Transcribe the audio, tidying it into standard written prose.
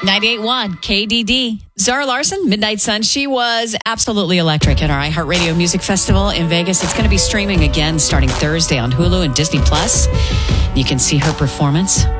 98.1 KDD. Zara Larson, Midnight Sun. She was absolutely electric at our iHeartRadio Music Festival in Vegas. It's going to be streaming again starting Thursday on Hulu and Disney Plus. You can see her performance